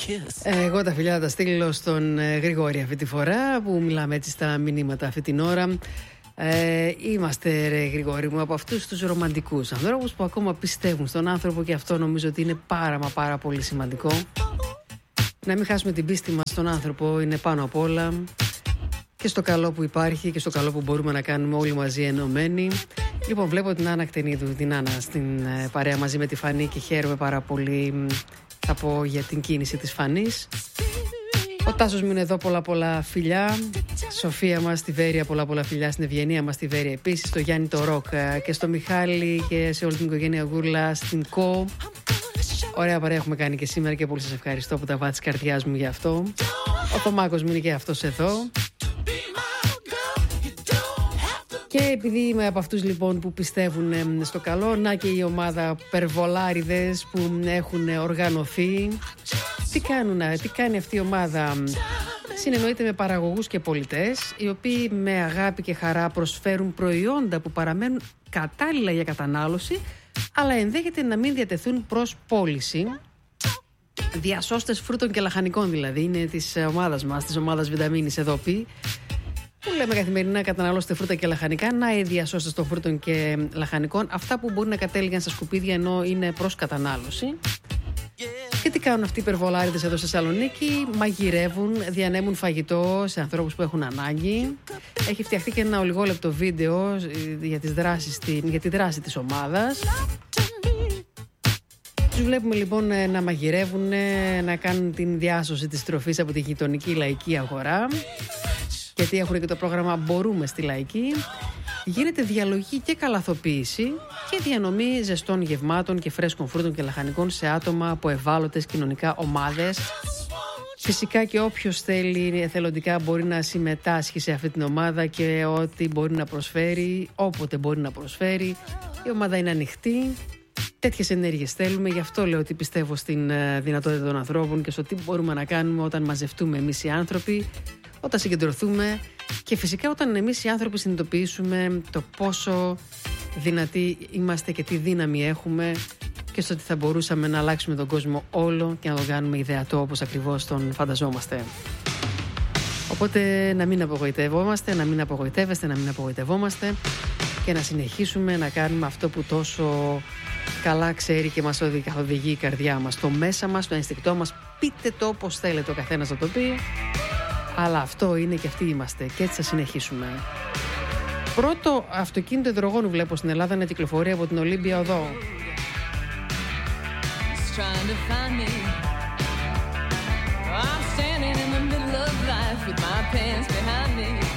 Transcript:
Εγώ τα φιλιά τα στείλω στον Γρηγόρη αυτή τη φορά που μιλάμε έτσι στα μηνύματα αυτή την ώρα. Είμαστε, ρε Γρηγόρη μου, από αυτούς τους ρομαντικούς ανθρώπους που ακόμα πιστεύουν στον άνθρωπο, και αυτό νομίζω ότι είναι πάρα πολύ σημαντικό. Να μην χάσουμε την πίστη μας στον άνθρωπο είναι πάνω απ' όλα, και στο καλό που υπάρχει και στο καλό που μπορούμε να κάνουμε όλοι μαζί ενωμένοι. Λοιπόν, βλέπω την Άννα Κτενίδου, την Άννα στην παρέα μαζί με τη Φανή, και χαίρομαι πάρα πολύ, θα πω, για την κίνηση της Φανής. Ο Τάσος μου είναι εδώ, πολλά φιλιά. Σοφία μας στη Βέρεια, πολλά φιλιά. Στην Ευγενία μας στη Βέρεια επίσης. Στο Γιάννη το Ροκ και στο Μιχάλη και σε όλη την οικογένεια Γούρλα στην ΚΟ. Ωραία παρέα έχουμε κάνει και σήμερα και πολύ σας ευχαριστώ που τα βάτε της καρδιάς μου για αυτό. Ο Θωμάκος μου είναι και αυτός εδώ. Και επειδή είμαι από αυτούς λοιπόν που πιστεύουν στο καλό, να και η ομάδα Περβολάριδες που έχουν οργανωθεί. Τι κάνει αυτή η ομάδα? Συνεννοείται με παραγωγούς και πολιτές, οι οποίοι με αγάπη και χαρά προσφέρουν προϊόντα που παραμένουν κατάλληλα για κατανάλωση, αλλά ενδέχεται να μην διατεθούν προς πώληση. Διασώστες φρούτων και λαχανικών δηλαδή, είναι της ομάδας μας, της ομάδας Βιταμίνης εδώ πει, που λέμε καθημερινά καταναλώστε φρούτα και λαχανικά. Να οι διασώστες των φρούτων και λαχανικών, αυτά που μπορεί να κατέληγαν στα σκουπίδια ενώ είναι προς κατανάλωση. Και τι κάνουν αυτοί οι υπερβολάριδες εδώ στη Θεσσαλονίκη? Μαγειρεύουν, διανέμουν φαγητό σε ανθρώπους που έχουν ανάγκη. Έχει φτιαχτεί και ένα ολιγόλεπτο βίντεο για τη δράση της ομάδας. Τους βλέπουμε λοιπόν να μαγειρεύουν, να κάνουν την διάσωση της τροφής από τη γειτονική λαϊκή αγορά. Γιατί έχουν και το πρόγραμμα Μπορούμε στη Λαϊκή. Γίνεται διαλογή και καλαθοποίηση και διανομή ζεστών γευμάτων και φρέσκων φρούτων και λαχανικών σε άτομα από ευάλωτες κοινωνικά ομάδες. Φυσικά και όποιος θέλει εθελοντικά μπορεί να συμμετάσχει σε αυτή την ομάδα και ό,τι μπορεί να προσφέρει, όποτε μπορεί να προσφέρει. Η ομάδα είναι ανοιχτή. Τέτοιες ενέργειες θέλουμε, γι' αυτό λέω ότι πιστεύω στην δυνατότητα των ανθρώπων και στο τι μπορούμε να κάνουμε όταν μαζευτούμε εμείς οι άνθρωποι, όταν συγκεντρωθούμε και φυσικά όταν εμείς οι άνθρωποι συνειδητοποιήσουμε το πόσο δυνατοί είμαστε και τι δύναμη έχουμε και στο ότι θα μπορούσαμε να αλλάξουμε τον κόσμο όλο και να τον κάνουμε ιδεατό όπως ακριβώς τον φανταζόμαστε. Οπότε να μην απογοητευόμαστε, να μην απογοητεύεστε, να μην απογοητευόμαστε και να συνεχίσουμε να κάνουμε αυτό που τόσο καλά ξέρει και μας οδηγεί η καρδιά μας, το μέσα μας, το ενστικτό μας. Πείτε το όπως θέλετε, ο καθένας να το πει, αλλά αυτό είναι και αυτοί είμαστε και έτσι θα συνεχίσουμε. Πρώτο αυτοκίνητο υδρογόνου βλέπω στην Ελλάδα να κυκλοφορεί από την Ολύμπια Οδό. I'm standing in the middle of life with my pants behind me.